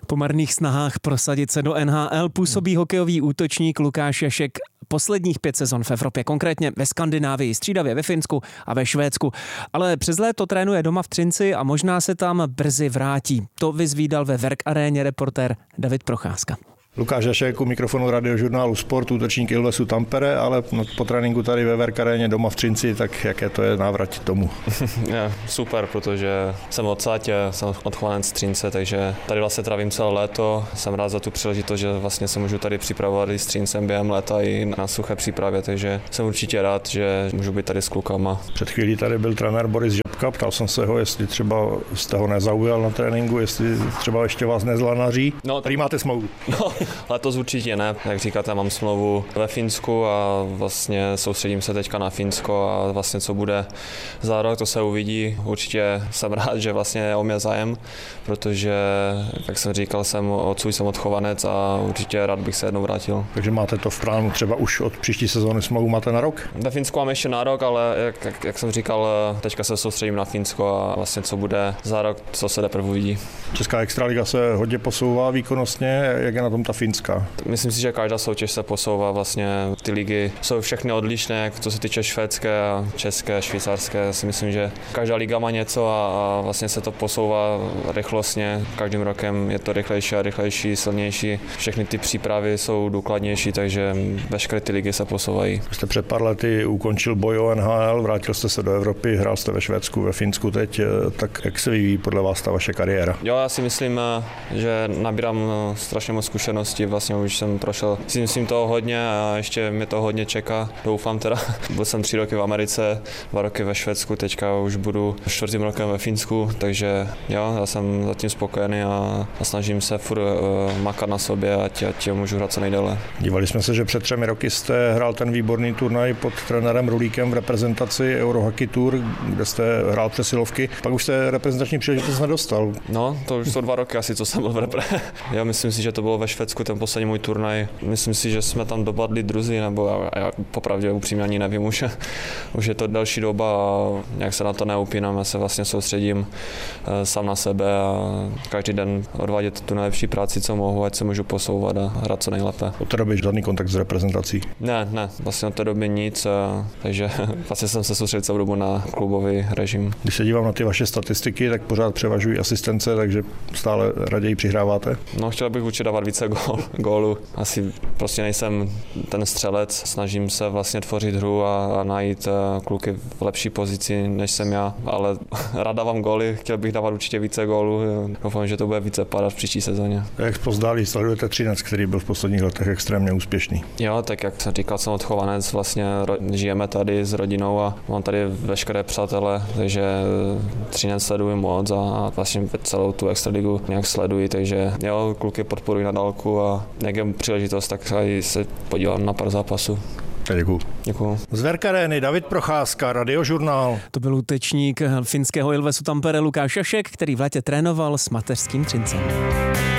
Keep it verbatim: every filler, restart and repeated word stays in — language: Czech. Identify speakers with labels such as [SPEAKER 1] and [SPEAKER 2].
[SPEAKER 1] Po marných snahách prosadit se do N H L působí hokejový útočník Lukáš Jašek posledních pět sezon v Evropě, konkrétně ve Skandinávii, střídavě ve Finsku a ve Švédsku. Ale přes léto trénuje doma v Třinci a možná se tam brzy vrátí. To vyzvídal ve Werk Aréně reportér David Procházka.
[SPEAKER 2] Lukáš Jašek u mikrofonu Radiožurnálu Sport, útočník Ilvesu Tampere, ale po tréninku tady ve Werk Aréně doma v Třinci, tak jaké to je návrat tomu?
[SPEAKER 3] Je, super, protože jsem odsaď, jsem odchovanec z Třince, takže tady vlastně trávím celé léto. Jsem rád za tu příležitost, že vlastně se můžu tady připravovat i s Třincem během léta i na suché přípravě, takže jsem určitě rád, že můžu být tady s klukama.
[SPEAKER 2] Před chvílí tady byl trenér Boris Žabka, ptal jsem se ho, jestli třeba jste ho nezaujal na tréninku, jestli třeba ještě vás nezlanaří. No, tady máte smlouvu.
[SPEAKER 3] No. Letos určitě ne, jak říkáte, mám smlouvu ve Finsku a vlastně soustředím se teďka na Finsko a vlastně co bude za rok, to se uvidí. Určitě jsem rád, že vlastně je o mě zájem, protože, jak jsem říkal, jsem odsud jsem odchovanec a určitě rád bych se jednou vrátil.
[SPEAKER 2] Takže máte to v plánu třeba už od příští sezóny smlouvu máte na rok?
[SPEAKER 3] Ve Finsku mám ještě na rok, ale jak, jak, jak jsem říkal, teďka se soustředím na Finsko a vlastně co bude za rok, co se teprve uvidí.
[SPEAKER 2] Česká extraliga se hodně posouvá výkonnostně, jak je na tom ta finská?
[SPEAKER 3] Myslím si, že každá soutěž se posouvá, vlastně ty ligy jsou všechny odlišné, co se týče švédské, české, švýcarské. Si myslím, že každá liga má něco a, a vlastně se to posouvá rychlostně. Každým rokem je to rychlejší a rychlejší, silnější. Všechny ty přípravy jsou důkladnější, takže veškeré ty ligy se posouvají.
[SPEAKER 2] Jste před pár lety ukončil boj o N H L, vrátil jste se do Evropy, hrál jste ve Švédsku, ve Finsku teď, tak jak se vyvíjí podle vás ta vaše kariéra?
[SPEAKER 3] Jo, já si myslím, že nabírám strašně moc zkušeností, vlastně už jsem prošel si myslím toho hodně a ještě mě to hodně čeká, doufám teda. Byl jsem tři roky v Americe, dva roky ve Švédsku, teďka už budu čtvrtým rokem ve Finsku, takže jo, já jsem zatím spokojený a, a snažím se furt uh, makat na sobě, ať, ať můžu hrát co nejdéle.
[SPEAKER 2] Dívali jsme se, že před třemi roky jste hrál ten výborný turnaj pod trenérem Rulíkem v reprezentaci Eurohockey Tour, kde jste hrál přesilovky, pak už jste reprezentační příležitost nedostal.
[SPEAKER 3] No, to už jsou dva roky asi, co jsem byl v repre. Já myslím si, že to bylo ve Švédsku ten poslední můj turnaj. Myslím si, že jsme tam dopadli druzí, nebo já, já popravdě upřímně ani nevím, už, už je to další doba a nějak se na to neupínám, já se vlastně soustředím uh, sám na sebe a každý den odvádět tu nejlepší práci, co mohu, ať se můžu posouvat a hrát co nejlépe.
[SPEAKER 2] Od té doby žádný kontakt s reprezentací?
[SPEAKER 3] Ne, ne, vlastně od té doby nic, uh, takže vlastně jsem se soustředil celou dobu na klubový režim.
[SPEAKER 2] Když se dívám na ty vaše statistiky, tak pořád převažují asistence, takže stále raději přihráváte?
[SPEAKER 3] No, chtěl bych určitě dávat více gól, gólů. Asi prostě nejsem ten střelec, snažím se vlastně tvořit hru a, a najít uh, kluky v lepší pozici, než jsem já, ale rád dávám góly, chtěl bych dávat určitě více gólů, doufám, že to bude více padat v příští sezóně.
[SPEAKER 2] Jak pozdáli sledujete Třinec, který byl v posledních letech extrémně úspěšný?
[SPEAKER 3] Jo, tak jak jsem říkal, jsem odchovanec, vlastně žijeme tady s rodinou a mám tady veškeré přátele, takže Třinec sleduji moc a vlastně celou tu extraligu nějak sleduji, takže jo, kluky podporuji na dálku a jak je příležitost, tak se podívám na pár zápasů.
[SPEAKER 2] Děkuju.
[SPEAKER 3] Děkuju.
[SPEAKER 2] Z Werk Arény David Procházka, Radiožurnál.
[SPEAKER 1] To byl útočník finského Ilvesu Tampere Lukáš Jašek, který v létě trénoval s mateřským Třincem.